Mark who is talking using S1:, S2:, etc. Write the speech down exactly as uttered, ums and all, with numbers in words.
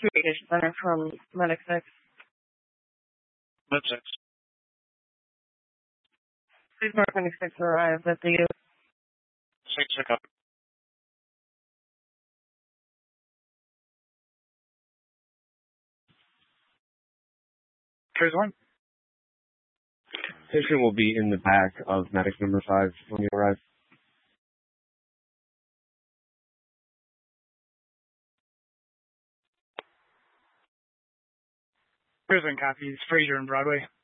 S1: Communication Center from Medic six.
S2: Med six.
S1: Please mark Medic six arrived at the...
S2: six, pick up. Here's one.
S3: Patient will be in the back of medic number five when you arrive.
S2: Prison copies, Fraser and Broadway.